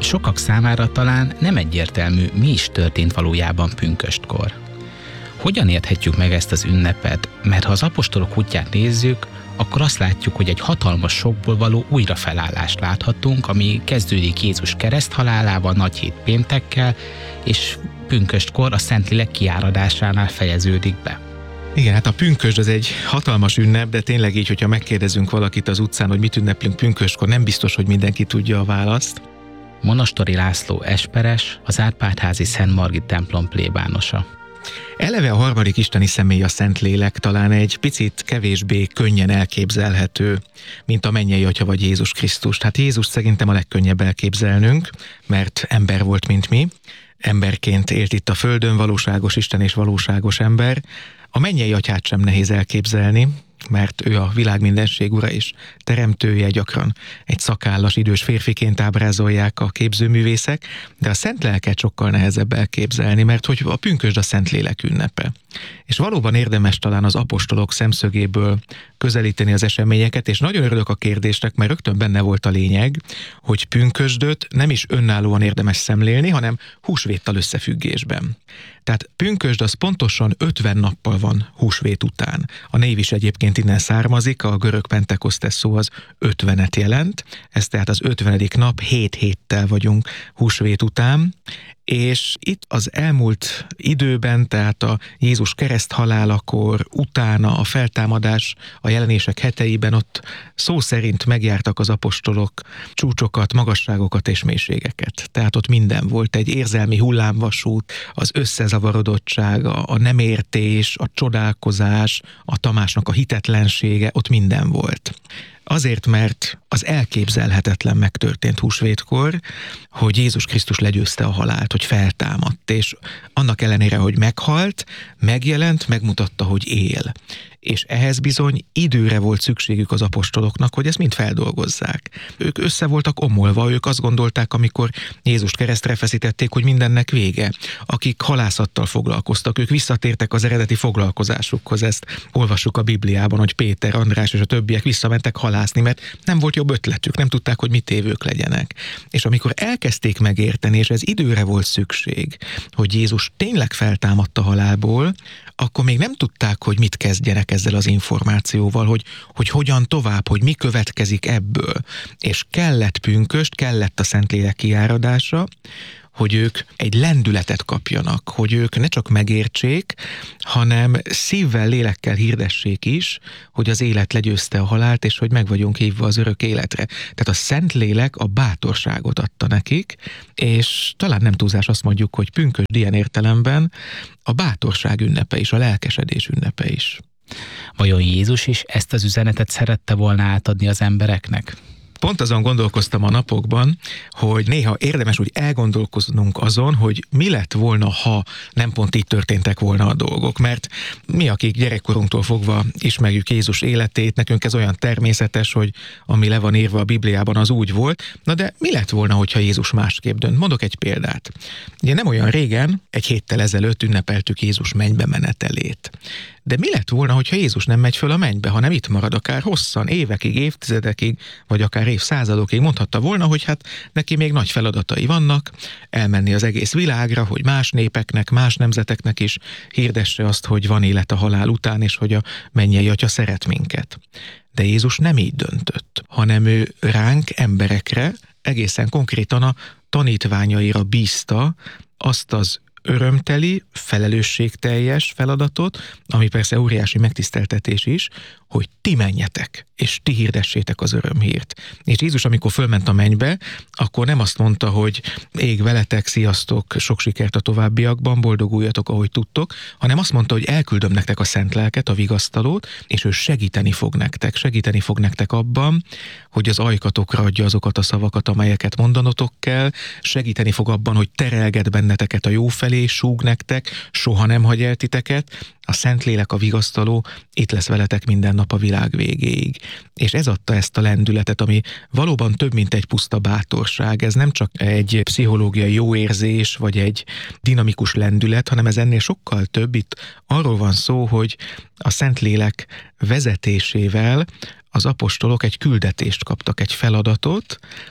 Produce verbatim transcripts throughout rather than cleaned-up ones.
sokak számára talán nem egyértelmű, mi is történt valójában pünköstkor. Hogyan érthetjük meg ezt az ünnepet? Mert ha az apostolok útját nézzük, akkor azt látjuk, hogy egy hatalmas sokból való újrafelállást láthatunk, ami kezdődik Jézus kereszthalálával, nagy hét péntekkel, és pünköstkor a Szentlélek kiáradásánál fejeződik be. Igen, hát a pünkösd az egy hatalmas ünnep, de tényleg így, hogyha megkérdezünk valakit az utcán, hogy mit ünneplünk pünköstkor, nem biztos, hogy mindenki tudja a választ. Monastori László esperes, az Árpád-házi Szent Margit templom plébánosa. Eleve a harmadik isteni személy, a Szentlélek talán egy picit kevésbé könnyen elképzelhető, mint a mennyei Atya vagy Jézus Krisztus. Hát Jézus szerintem a legkönnyebb elképzelnünk, mert ember volt, mint mi. Emberként élt itt a földön, valóságos Isten és valóságos ember. A mennyei Atyát sem nehéz elképzelni, mert ő a világ mindenség ura és teremtője, gyakran egy szakállas idős férfiként ábrázolják a képzőművészek, de a Szent Lelket sokkal nehezebb elképzelni, mert hogy a pünkösd a Szentlélek ünnepe. És valóban érdemes talán az apostolok szemszögéből közelíteni az eseményeket, és nagyon örülök a kérdésnek, mert rögtön benne volt a lényeg, hogy pünkösdöt nem is önállóan érdemes szemlélni, hanem húsvéttal összefüggésben. Tehát pünkösd az pontosan ötven nappal van húsvét után. A név is egyébként innen származik, a görög pentekosztes szó az ötvenet jelent, ez tehát az ötvenedik nap, hét héttel vagyunk húsvét után, és itt az elmúlt időben, tehát a Jézus kereszthalálakor, utána a feltámadás, a jelenések heteiben ott szó szerint megjártak az apostolok csúcsokat, magasságokat és mélységeket. Tehát ott minden volt, egy érzelmi hullámvasút, az összezavarodottság, a nem értés, a csodálkozás, a Tamásnak a hitetlensége, ott minden volt. Azért, mert az elképzelhetetlen megtörtént húsvétkor, hogy Jézus Krisztus legyőzte a halált, hogy feltámadt, és annak ellenére, hogy meghalt, megjelent, megmutatta, hogy él. És ehhez bizony időre volt szükségük az apostoloknak, hogy ezt mind feldolgozzák. Ők össze voltak omolva, ők azt gondolták, amikor Jézust keresztre feszítették, hogy mindennek vége. Akik halászattal foglalkoztak, ők visszatértek az eredeti foglalkozásukhoz. Ezt olvassuk a Bibliában, hogy Péter, András és a többiek visszamentek halászni, mert nem volt jobb ötletük, nem tudták, hogy mit évők legyenek. És amikor elkezdték megérteni, és ez időre volt szükség, hogy Jézus tényleg feltámadt a halálból, akkor még nem tudták, hogy mit kezdjenek ezzel az információval, hogy, hogy hogyan tovább, hogy mi következik ebből. És kellett pünkösd, kellett a Szentlélek kiáradása, hogy ők egy lendületet kapjanak, hogy ők ne csak megértsék, hanem szívvel, lélekkel hirdessék is, hogy az élet legyőzte a halált, és hogy meg vagyunk hívva az örök életre. Tehát a Szentlélek a bátorságot adta nekik, és talán nem túlzás azt mondjuk, hogy pünkösd ilyen értelemben a bátorság ünnepe is, a lelkesedés ünnepe is. Vajon Jézus is ezt az üzenetet szerette volna átadni az embereknek? Pont azon gondolkoztam a napokban, hogy néha érdemes úgy elgondolkoznunk azon, hogy mi lett volna, ha nem pont így történtek volna a dolgok. Mert mi, akik gyerekkorunktól fogva ismerjük Jézus életét, nekünk ez olyan természetes, hogy ami le van írva a Bibliában, az úgy volt. Na de mi lett volna, hogyha Jézus másképp dönt? Mondok egy példát. Ugye nem olyan régen, egy héttel ezelőtt ünnepeltük Jézus mennybe menetelét. De mi lett volna, hogyha Jézus nem megy föl a mennybe, hanem itt marad akár hosszan, évekig, évtizedekig, vagy akár évszázadokig? Mondhatta volna, hogy hát neki még nagy feladatai vannak, elmenni az egész világra, hogy más népeknek, más nemzeteknek is hirdesse azt, hogy van élet a halál után, és hogy a mennyei Atya szeret minket. De Jézus nem így döntött, hanem ő ránk, emberekre, egészen konkrétan a tanítványaira bízta azt az örömteli, felelősségteljes feladatot, ami persze óriási megtiszteltetés is, hogy ti menjetek, és ti hirdessétek az örömhírt. És Jézus, amikor fölment a mennybe, akkor nem azt mondta, hogy ég veletek, sziasztok, sok sikert a továbbiakban, boldoguljatok, ahogy tudtok, hanem azt mondta, hogy elküldöm nektek a Szent Lelket, a vigasztalót, és ő segíteni fog nektek, segíteni fog nektek abban, hogy az ajkatokra adja azokat a szavakat, amelyeket mondanotok kell, segíteni fog abban, hogy terelget benneteket a jó felé, súg nektek, soha nem hagy el titeket, a Szentlélek, a vigasztaló itt lesz veletek minden nap a világ végéig. És ez adta ezt a lendületet, ami valóban több, mint egy puszta bátorság. Ez nem csak egy pszichológiai jó érzés, vagy egy dinamikus lendület, hanem ez ennél sokkal több. Itt arról van szó, hogy a Szentlélek vezetésével az apostolok egy küldetést kaptak, egy feladatot,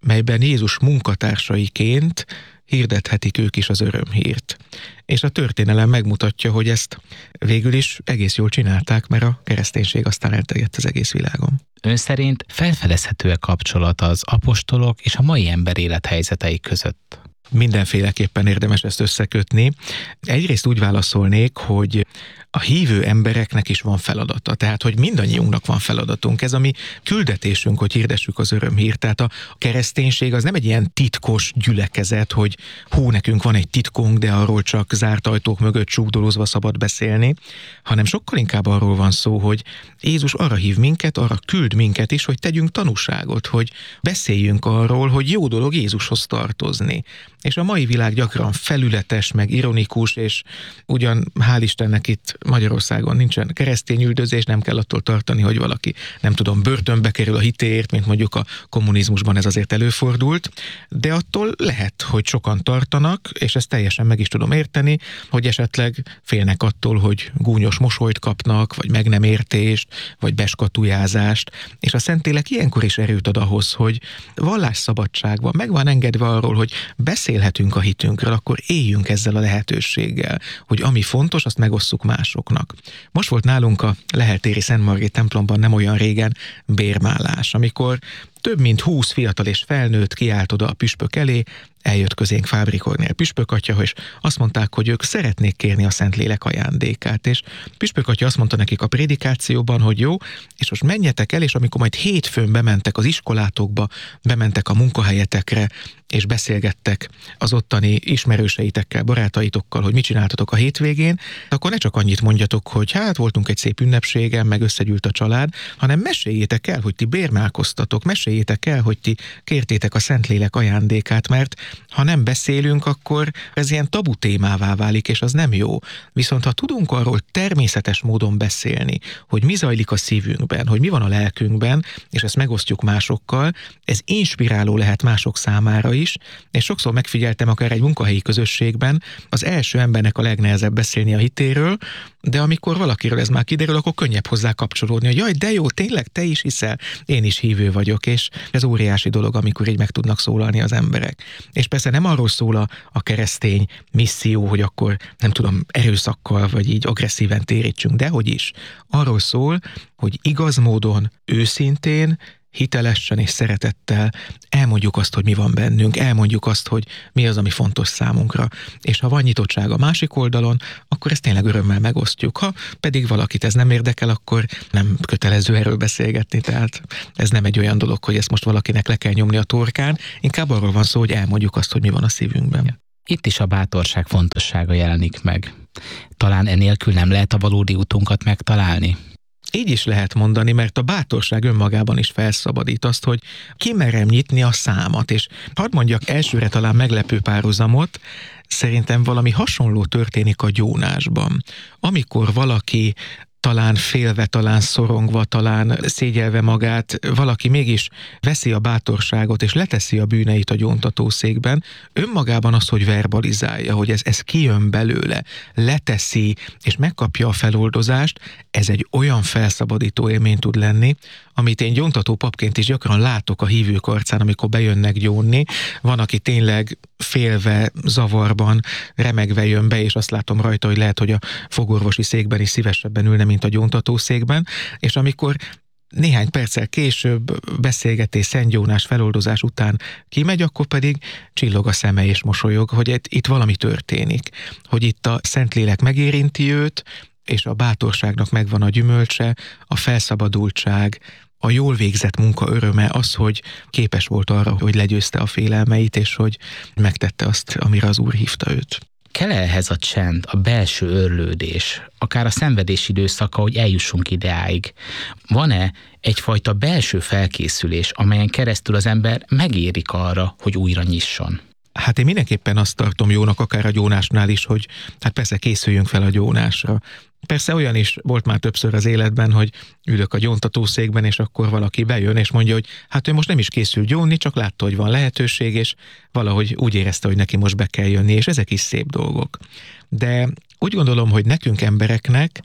melyben Jézus munkatársaiként hirdethetik ők is az örömhírt. És a történelem megmutatja, hogy ezt végül is egész jól csinálták, mert a kereszténység aztán elterjedt az egész világon. Ön szerint felfedezhető-e kapcsolat az apostolok és a mai ember élethelyzetei között? Mindenféleképpen érdemes ezt összekötni. Egyrészt úgy válaszolnék, hogy a hívő embereknek is van feladata, tehát hogy mindannyiunknak van feladatunk. Ez a mi küldetésünk, hogy hirdessük az örömhírt. Tehát a kereszténység az nem egy ilyen titkos gyülekezet, hogy hú, nekünk van egy titkunk, de arról csak zárt ajtók mögött súgdolózva szabad beszélni, hanem sokkal inkább arról van szó, hogy Jézus arra hív minket, arra küld minket is, hogy tegyünk tanúságot, hogy beszéljünk arról, hogy jó dolog Jézushoz tartozni. És a mai világ gyakran felületes, meg ironikus, és ugyan hál' Istennek itt Magyarországon nincsen keresztényüldözés, nem kell attól tartani, hogy valaki, nem tudom, börtönbe kerül a hitéért, mint mondjuk a kommunizmusban ez azért előfordult, de attól lehet, hogy sokan tartanak, és ezt teljesen meg is tudom érteni, hogy esetleg félnek attól, hogy gúnyos mosolyt kapnak, vagy meg nem értést, vagy beskatujázást, és a Szentlélek ilyenkor is erőt ad ahhoz, hogy vallásszabadság van, meg van engedve arról, hogy beszélhetünk a hitünkről, akkor éljünk ezzel a lehetőséggel, hogy ami fontos, azt megosszuk másoknak. Most volt nálunk a Leheltéri Szent Margit templomban nem olyan régen bérmálás, amikor több mint húsz fiatal és felnőtt kiállt oda a püspök elé, eljött közénk Fábri Kornél püspökatya, és azt mondták, hogy ők szeretnék kérni a Szentlélek ajándékát, és püspökatya azt mondta nekik a prédikációban, hogy jó, és most menjetek el, és amikor majd hétfőn bementek az iskolátokba, bementek a munkahelyetekre, és beszélgettek az ottani ismerőseitekkel, barátaitokkal, hogy mit csináltatok a hétvégén, akkor ne csak annyit mondjatok, hogy hát voltunk egy szép ünnepségen, meg összegyűlt a család, hanem meséljétek el, hogy ti bérmálkoztatok, meséljétek el, hogy ti kértétek a Szentlélek ajándékát, mert ha nem beszélünk, akkor ez ilyen tabu témává válik, és az nem jó. Viszont ha tudunk arról természetes módon beszélni, hogy mi zajlik a szívünkben, hogy mi van a lelkünkben, és ezt megosztjuk másokkal, ez inspiráló lehet mások számára is, és sokszor megfigyeltem akár egy munkahelyi közösségben, az első embernek a legnehezebb beszélni a hitéről, de amikor valakiről ez már kiderül, akkor könnyebb hozzá kapcsolódni, hogy jaj, de jó, tényleg te is hiszel, én is hívő vagyok, és ez óriási dolog, amikor így meg tudnak szólalni az emberek. És persze nem arról szól a, a keresztény misszió, hogy akkor nem tudom, erőszakkal vagy így agresszíven térítsünk, de hogy is. Arról szól, hogy igaz módon, őszintén, hitelesen és szeretettel elmondjuk azt, hogy mi van bennünk, elmondjuk azt, hogy mi az, ami fontos számunkra. És ha van nyitottság a másik oldalon, akkor ezt tényleg örömmel megosztjuk. Ha pedig valakit ez nem érdekel, akkor nem kötelező erről beszélgetni. Tehát ez nem egy olyan dolog, hogy ezt most valakinek le kell nyomni a torkán, inkább arról van szó, hogy elmondjuk azt, hogy mi van a szívünkben. Itt is a bátorság fontossága jelenik meg. Talán enélkül nem lehet a valódi utunkat megtalálni? Így is lehet mondani, mert a bátorság önmagában is felszabadít azt, hogy kimerem nyitni a számat, és hadd mondjak elsőre talán meglepő párhuzamot, szerintem valami hasonló történik a gyónásban. Amikor valaki talán félve, talán szorongva, talán szégyelve magát, valaki mégis veszi a bátorságot, és leteszi a bűneit a gyóntatószékben, önmagában az, hogy verbalizálja, hogy ez, ez kijön belőle, leteszi, és megkapja a feloldozást, ez egy olyan felszabadító élmény tud lenni, amit én gyóntató papként is gyakran látok a hívők arcán, amikor bejönnek gyónni. Van, aki tényleg félve, zavarban, remegve jön be, és azt látom rajta, hogy lehet, hogy a fogorvosi székben is szívesebben ülne, mint a gyóntató székben, és amikor néhány perccel később beszélgetés, szentgyónás, feloldozás után kimegy, akkor pedig csillog a szeme és mosolyog, hogy itt valami történik, hogy itt a Szentlélek megérinti őt, és a bátorságnak megvan a gyümölcse, a felszabadultság, a jól végzett munka öröme az, hogy képes volt arra, hogy legyőzte a félelmeit, és hogy megtette azt, amire az Úr hívta őt. Kell ehhez a csend, a belső örlődés, akár a szenvedés időszaka, hogy eljussunk ideáig? Van-e egyfajta belső felkészülés, amelyen keresztül az ember megérik arra, hogy újra nyisson? Hát én mindenképpen azt tartom jónak, akár a gyónásnál is, hogy hát persze készüljünk fel a gyónásra. Persze olyan is volt már többször az életben, hogy ülök a gyóntatószékben, és akkor valaki bejön, és mondja, hogy hát ő most nem is készül gyónni, csak látta, hogy van lehetőség, és valahogy úgy érezte, hogy neki most be kell jönni, és ezek is szép dolgok. De úgy gondolom, hogy nekünk embereknek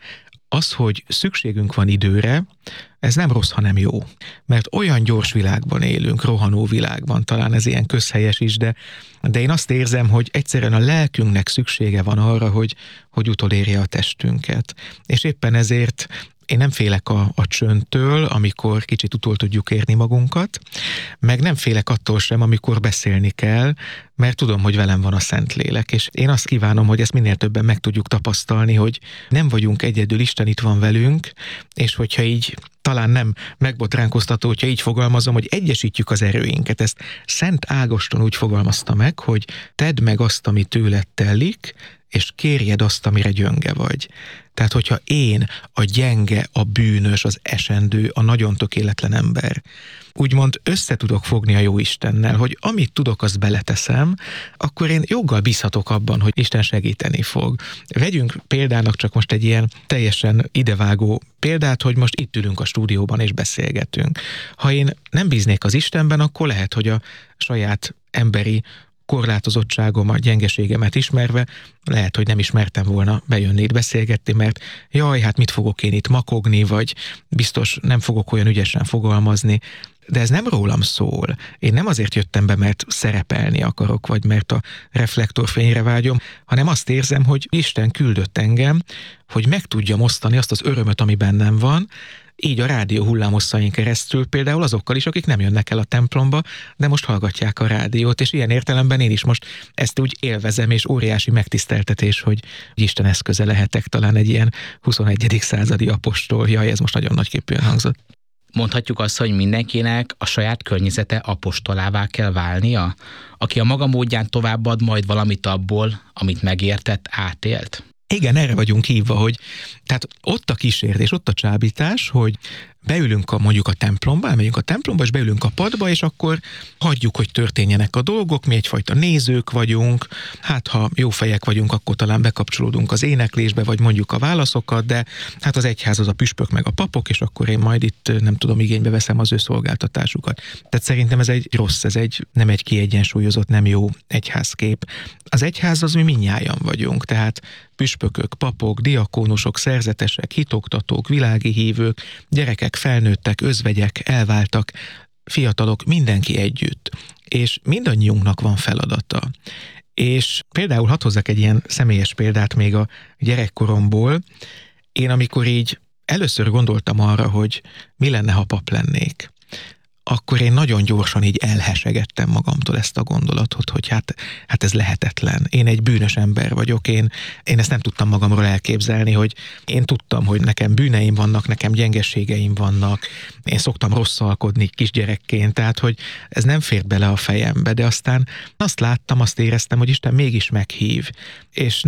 az, hogy szükségünk van időre, ez nem rossz, hanem jó. Mert olyan gyors világban élünk, rohanó világban, talán ez ilyen közhelyes is, de, de én azt érzem, hogy egyszerűen a lelkünknek szüksége van arra, hogy, hogy utolérje a testünket. És éppen ezért én nem félek a, a csöndtől, amikor kicsit utol tudjuk érni magunkat, meg nem félek attól sem, amikor beszélni kell, mert tudom, hogy velem van a Szentlélek, és én azt kívánom, hogy ezt minél többen meg tudjuk tapasztalni, hogy nem vagyunk egyedül, Isten itt van velünk, és hogyha így talán nem megbotránkoztató, hogyha így fogalmazom, hogy egyesítjük az erőinket. Ezt Szent Ágoston úgy fogalmazta meg, hogy tedd meg azt, ami tőled telik, és kérjed azt, amire gyönge vagy. Tehát, hogyha én, a gyenge, a bűnös, az esendő, a nagyon tökéletlen ember, úgymond össze tudok fogni a jó Istennel, hogy amit tudok, azt beleteszem, akkor én joggal bízhatok abban, hogy Isten segíteni fog. Vegyünk példának csak most egy ilyen teljesen idevágó példát, hogy most itt ülünk a stúdióban és beszélgetünk. Ha én nem bíznék az Istenben, akkor lehet, hogy a saját emberi korlátozottságomat, gyengeségemet ismerve, lehet, hogy nem ismertem volna bejönni itt beszélgetni, mert jaj, hát mit fogok én itt makogni, vagy biztos nem fogok olyan ügyesen fogalmazni, de ez nem rólam szól. Én nem azért jöttem be, mert szerepelni akarok, vagy mert a reflektorfényre vágyom, hanem azt érzem, hogy Isten küldött engem, hogy meg tudjam osztani azt az örömöt, ami bennem van, így a rádió hullámosszain keresztül például azokkal is, akik nem jönnek el a templomba, de most hallgatják a rádiót, és ilyen értelemben én is most ezt úgy élvezem, és óriási megtiszteltetés, hogy Isten eszköze lehetek, talán egy ilyen huszonegyedik századi apostol. Jaj, ez most nagyon nagyképűen hangzott. Mondhatjuk azt, hogy mindenkinek a saját környezete apostolává kell válnia, aki a maga módján továbbad majd valamit abból, amit megértett, átélt? Igen, erre vagyunk hívva, hogy tehát ott a kísértés, ott a csábítás, hogy beülünk a, mondjuk a templomba, elmegyünk a templomba, és beülünk a padba, és akkor hagyjuk, hogy történjenek a dolgok, mi egyfajta nézők vagyunk, hát ha jó fejek vagyunk, akkor talán bekapcsolódunk az éneklésbe, vagy mondjuk a válaszokat, de hát az egyház az a püspök meg a papok, és akkor én majd itt nem tudom, igénybe veszem az ő szolgáltatásukat. Tehát szerintem ez egy rossz, ez egy nem egy kiegyensúlyozott, nem jó egyházkép. Az egyház az mi mindnyájan vagyunk, tehát püspökök, papok, diakónusok, szerzetesek, hitoktatók, világi hívők, gyerekek, felnőttek, özvegyek, elváltak, fiatalok, mindenki együtt. És mindannyiunknak van feladata. És például hadd hozzak egy ilyen személyes példát még a gyerekkoromból. Én amikor így először gondoltam arra, hogy mi lenne, ha pap lennék, akkor én nagyon gyorsan így elhesegettem magamtól ezt a gondolatot, hogy hát, hát ez lehetetlen. Én egy bűnös ember vagyok, én, én ezt nem tudtam magamról elképzelni, hogy én tudtam, hogy nekem bűneim vannak, nekem gyengeségeim vannak, én szoktam rosszalkodni kisgyerekként, tehát hogy ez nem fért bele a fejembe, de aztán azt láttam, azt éreztem, hogy Isten mégis meghív, és